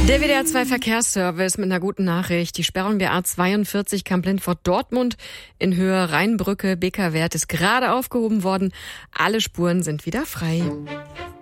Der WDR 2 Verkehrsservice mit einer guten Nachricht. Die Sperrung der A42 Kamp-Lintfort-Dortmund in Höhe Rheinbrücke Beker-Wert ist gerade aufgehoben worden. Alle Spuren sind wieder frei.